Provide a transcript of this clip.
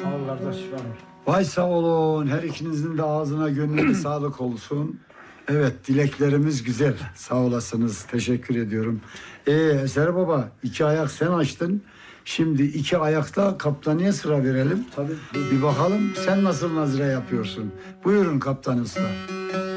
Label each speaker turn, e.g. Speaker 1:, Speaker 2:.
Speaker 1: Sağ ol kardeş.
Speaker 2: Vay sağ olun. Her ikinizin de ağzına gönlüne sağlık olsun. Evet, dileklerimiz güzel. Sağ olasınız. Teşekkür ediyorum. Eser Baba, 2 ayak sen açtın. Şimdi 2 ayakta kaptanıya sıra verelim.
Speaker 1: Tabii.
Speaker 2: Bir bakalım sen nasıl nazire yapıyorsun. Buyurun Kaptan Usta.